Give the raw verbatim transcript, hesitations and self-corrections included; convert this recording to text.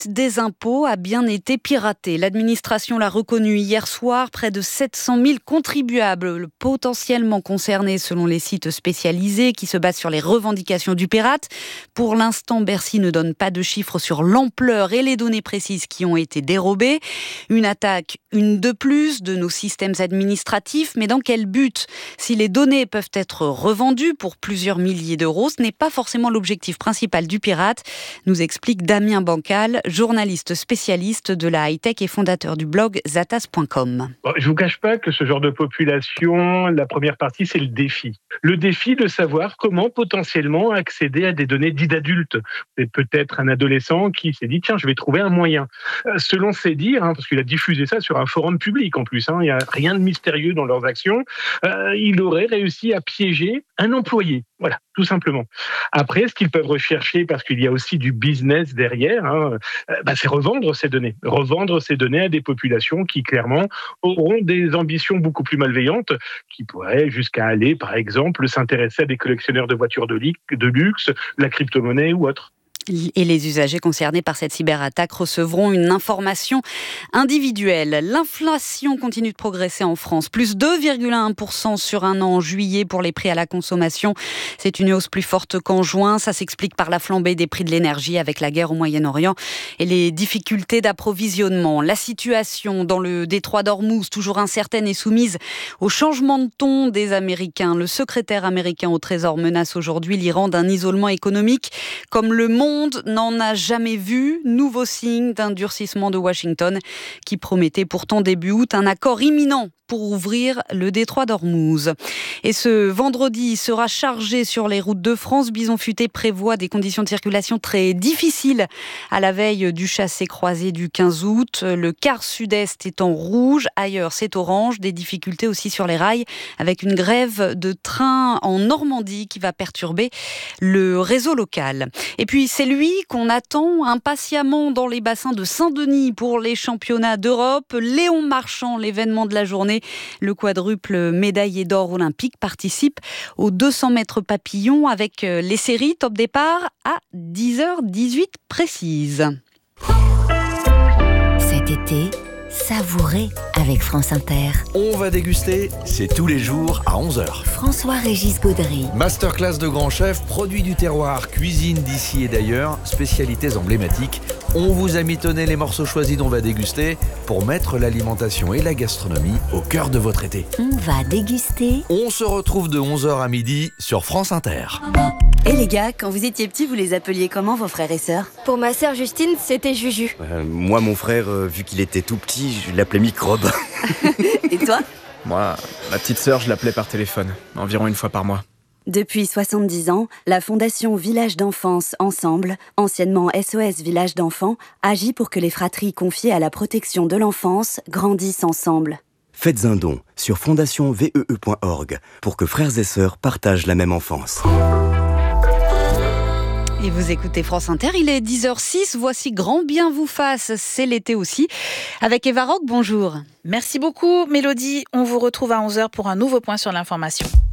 des impôts a bien été piratée. L'administration l'a reconnu hier soir. Près de sept cent mille contribuables potentiellement concernés selon les sites spécialisés qui se basent sur les revendications du pirate. Pour l'instant, Bercy ne donne pas de chiffres sur l'ampleur et les données précises qui ont été dérobées. Une attaque, une de plus, de nos systèmes administratifs. Mais dans quel but ? Si les données peuvent être revendues pour plusieurs milliers d'euros, ce n'est pas forcément l'objectif principal du pirate, nous explique Damien Bancal, journaliste spécialiste de la high-tech et fondateur du blog zatas point com. Bon, je ne vous cache pas que ce genre de population, la première partie, c'est le défi. Le défi de savoir comment potentiellement accéder à des données dites d'adultes. C'est peut-être un adolescent qui s'est dit « tiens, je vais trouver un moyen ». Selon ses dires, hein, parce qu'il a diffusé ça sur un forum public en plus, hein, il n'y a rien de mystérieux dans leurs actions, euh, il aurait réussi à piéger un employé. Voilà, tout simplement. Après, ce qu'ils peuvent rechercher, parce qu'il y a aussi du business derrière, hein, bah, c'est revendre ces données. Revendre ces données à des populations qui, clairement, auront des ambitions beaucoup plus malveillantes, qui pourraient jusqu'à aller, par exemple, s'intéresser à des collectionneurs de voitures de luxe, la crypto-monnaie ou autre. Et les usagers concernés par cette cyberattaque recevront une information individuelle. L'inflation continue de progresser en France. Plus deux virgule un pour cent sur un an en juillet pour les prix à la consommation. C'est une hausse plus forte qu'en juin. Ça s'explique par la flambée des prix de l'énergie avec la guerre au Moyen-Orient et les difficultés d'approvisionnement. La situation dans le détroit d'Ormuz, toujours incertaine et soumise au changement de ton des Américains. Le secrétaire américain au Trésor menace aujourd'hui l'Iran d'un isolement économique comme le monde Le monde n'en a jamais vu. Nouveau signe d'un durcissement de Washington qui promettait pourtant début août un accord imminent pour ouvrir le détroit d'Ormuz. Et ce vendredi sera chargé sur les routes de France. Bison Futé prévoit des conditions de circulation très difficiles à la veille du chassé-croisé du quinze août. Le quart sud-est est en rouge, ailleurs c'est orange. Des difficultés aussi sur les rails avec une grève de train en Normandie qui va perturber le réseau local. Et puis c'est lui qu'on attend impatiemment dans les bassins de Saint-Denis pour les championnats d'Europe. Léon Marchand, l'événement de la journée. Le quadruple médaillé d'or olympique participe aux deux cents mètres papillon avec les séries top départ à dix heures dix-huit précises. Cet été, savourez avec France Inter. On va déguster, c'est tous les jours à onze heures. François-Régis Gaudry. Masterclass de grands chefs, produits du terroir, cuisine d'ici et d'ailleurs, spécialités emblématiques. On vous a mitonné les morceaux choisis dont on va déguster pour mettre l'alimentation et la gastronomie au cœur de votre été. On va déguster. On se retrouve de onze heures à midi sur France Inter. Et les gars, quand vous étiez petits, vous les appeliez comment vos frères et sœurs ? Pour ma sœur Justine, c'était Juju. Euh, moi, mon frère, euh, vu qu'il était tout petit, je l'appelais Microbe. Et toi ? Moi, ma petite sœur, je l'appelais par téléphone, environ une fois par mois. Depuis soixante-dix ans, la Fondation Village d'Enfance Ensemble, anciennement S O S Village d'Enfants, agit pour que les fratries confiées à la protection de l'enfance grandissent ensemble. Faites un don sur fondation vee point org pour que frères et sœurs partagent la même enfance. Et vous écoutez France Inter, il est dix heures six, voici Grand bien vous fasse, c'est l'été aussi. Avec Eva Rock, bonjour. Merci beaucoup Mélodie, on vous retrouve à onze heures pour un nouveau point sur l'information.